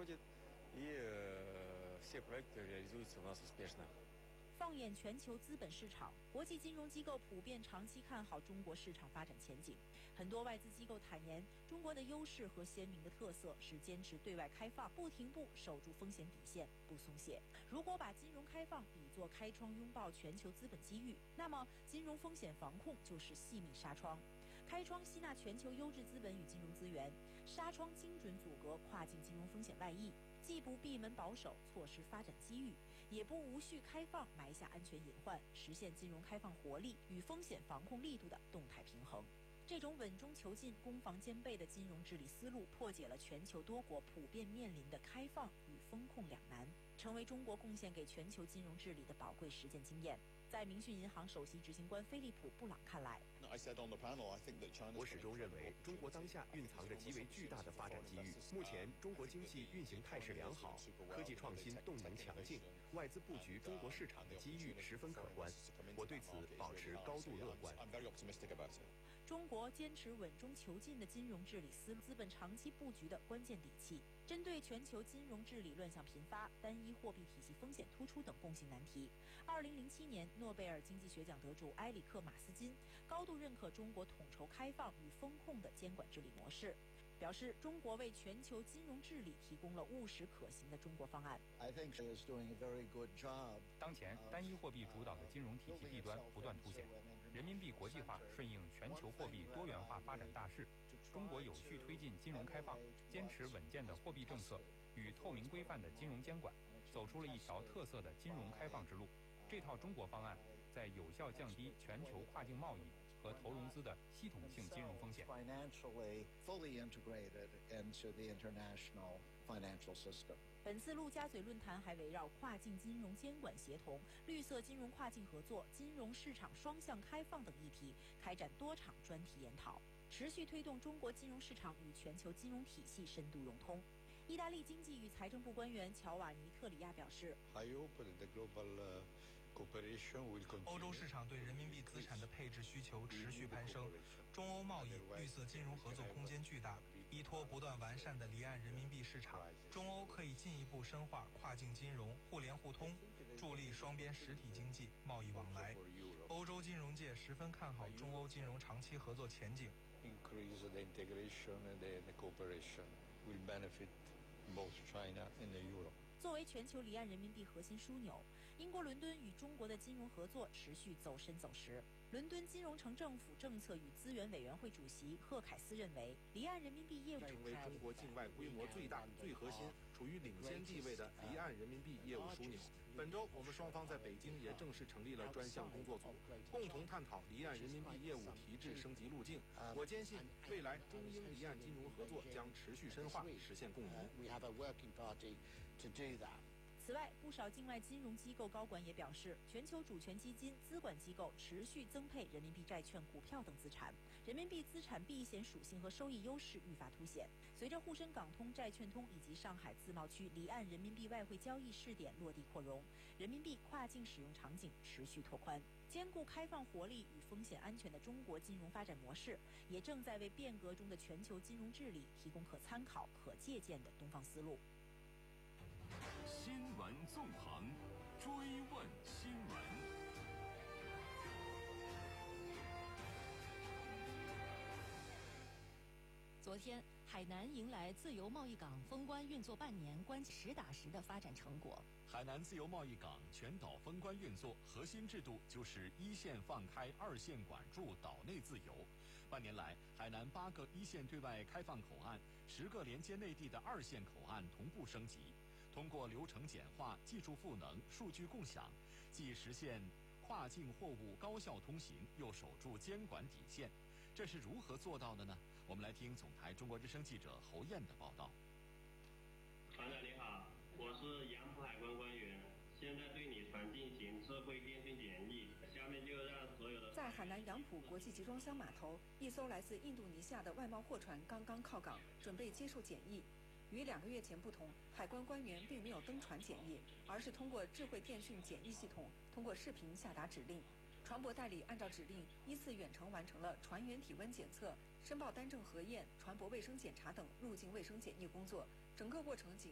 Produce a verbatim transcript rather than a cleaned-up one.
происходит, и все проекты реализуются у нас успешно. 放眼全球资本市场，国际金融机构普遍长期看好中国市场发展前景。很多外资机构坦言，中国的优势和鲜明的特色是坚持对外开放，不停步守住风险底线，不松懈。如果把金融开放比作开窗拥抱全球资本机遇，那么金融风险防控就是细密纱窗。开窗吸纳全球优质资本与金融资源，纱窗精准阻隔跨境金融风险外溢，既不闭门保守错失发展机遇，也不无序开放埋下安全隐患，实现金融开放活力与风险防控力度的动态平衡。这种稳中求进、攻防兼备的金融治理思路，破解了全球多国普遍面临的开放与风控两难，成为中国贡献给全球金融治理的宝贵实践经验。在明讯银行首席执行官菲利普·布朗看来， 我始终认为，中国当下蕴藏着极为巨大的发展机遇。目前，中国经济运行态势良好，科技创新动能强劲，外资布局中国市场的机遇十分可观。我对此保持高度乐观。 中国坚持稳中求进的金融治理思路，资本长期布局的关键底气。针对全球金融治理乱象频发、单一货币体系风险突出等共性难题，二零零七年诺贝尔经济学奖得主埃里克·马斯金高度认可中国统筹开放与风控的监管治理模式，表示中国为全球金融治理提供了务实可行的中国方案。 当前单一货币主导的金融体系弊端不断凸显，人民币国际化顺应全球货币多元化发展大势，中国有序推进金融开放，坚持稳健的货币政策与透明规范的金融监管，走出了一条特色的金融开放之路。这套中国方案在有效降低全球跨境贸易和投融资的系统性金融风险。 本次陆家嘴论坛还围绕跨境金融监管协同、绿色金融跨境合作、金融市场双向开放等议题开展多场专题研讨，持续推动中国金融市场与全球金融体系深度融通。意大利经济与财政部官员乔瓦尼特里亚表示， 欧洲市场对人民币资产的配置需求持续攀升，中欧贸易、绿色金融合作空间巨大。依托不断完善的离岸人民币市场，中欧可以进一步深化跨境金融互联互通，助力双边实体经济贸易往来。欧洲金融界十分看好中欧金融长期合作前景。 作为全球离岸人民币核心枢纽，英国伦敦与中国的金融合作持续走深走实。伦敦金融城政府政策与资源委员会主席贺凯斯认为，离岸人民币业务成为中国境外规模最大、最核心、处于领先地位的离岸人民币业务枢纽。本周，我们双方在北京也正式成立了专项工作组，共同探讨离岸人民币业务提质升级路径。我坚信，未来中英离岸金融合作将持续深化，实现共赢。 此外，不少境外金融机构高管也表示，全球主权基金、资管机构持续增配人民币债券、股票等资产，人民币资产避险属性和收益优势愈发凸显。随着沪深港通、债券通以及上海自贸区离岸人民币外汇交易试点落地扩容，人民币跨境使用场景持续拓宽。兼顾开放活力与风险安全的中国金融发展模式，也正在为变革中的全球金融治理提供可参考、可借鉴的东方思路。 新闻纵横，追问新闻。 昨天，海南迎来自由贸易港封关运作半年，关实打实的发展成果。 海南自由贸易港全岛封关运作，核心制度就是一线放开，二线管住，岛内自由。半年来，海南八个一线对外开放口岸，十个连接内地的二线口岸同步升级。通过流程简化、技术赋能、数据共享，既实现跨境货物高效通行，又守住监管底线。这是如何做到的呢？我们来听总台中国之声记者侯燕的报道。 船长你好，我是杨浦海关官员，现在对你船进行智慧电讯检疫。下面就让所有的在海南杨浦国际集装箱码头，一艘来自印度尼西亚的外贸货船刚刚靠港，准备接受检疫。与两个月前不同，海关官员并没有登船检疫，而是通过智慧电讯检疫系统，通过视频下达指令。船舶代理按照指令依次远程完成了船员体温检测、申报单证核验、船舶卫生检查等入境卫生检疫工作，整个过程仅